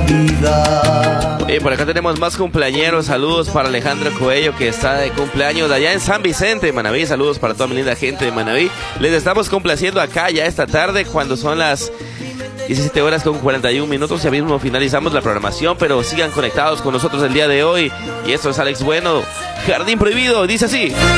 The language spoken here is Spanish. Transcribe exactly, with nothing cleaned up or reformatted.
vida. Y por acá tenemos más cumpleañeros. Saludos para Alejandro Coello, que está de cumpleaños de allá en San Vicente, Manaví. Saludos para toda mi linda gente de Manaví. Les estamos complaciendo acá ya esta tarde, cuando son las diecisiete horas con cuarenta y un minutos. Ya mismo finalizamos la programación, pero sigan conectados con nosotros el día de hoy. Y esto es Alex Bueno, Jardín Prohibido, dice así.